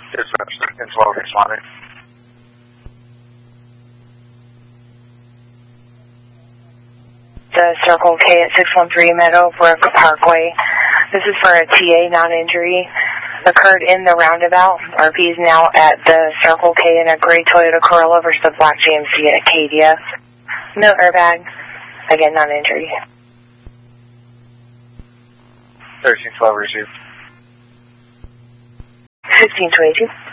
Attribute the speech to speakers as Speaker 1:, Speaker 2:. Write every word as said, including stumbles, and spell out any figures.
Speaker 1: Dispatch thirteen twelve responding.
Speaker 2: The Circle K at six one three Meadowbrook Parkway. This is for a T A non-injury. Occurred in the roundabout. R P is now at the Circle K in a gray Toyota Corolla versus the black G M C at Acadia. No airbag. Again, non-injury.
Speaker 1: thirteen twelve received.
Speaker 2: fifteen twenty-two.